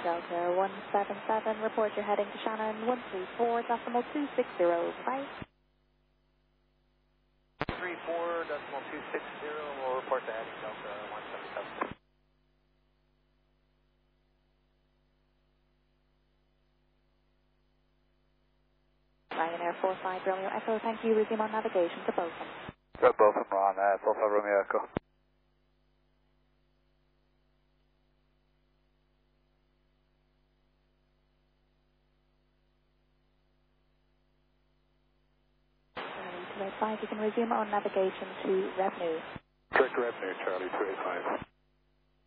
Delta 177, report you're heading to Shannon 134.260, bye. 34.260, we'll report to heading Delta 177. Ryanair 45 Romeo Echo, thank you, resume on navigation to Botham. Red Botham, Ron, 45 Romeo Echo. You can resume on navigation to Revenue. Direct Revenue, Charlie 285.